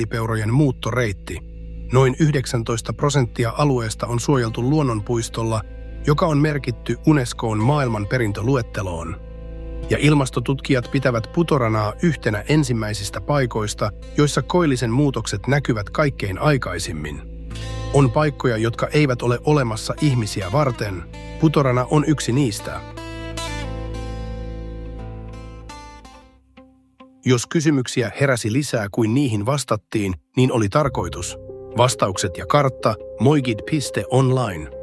villipeurojen muuttoreitti. Noin 19% alueesta on suojeltu luonnonpuistolla, joka on merkitty Unescon maailmanperintöluetteloon. Ja ilmastotutkijat pitävät Putoranaa yhtenä ensimmäisistä paikoista, joissa koillisen muutokset näkyvät kaikkein aikaisimmin. On paikkoja, jotka eivät ole olemassa ihmisiä varten. Putorana on yksi niistä. Jos kysymyksiä heräsi lisää kuin niihin vastattiin, niin oli tarkoitus. Vastaukset ja kartta moigid.online.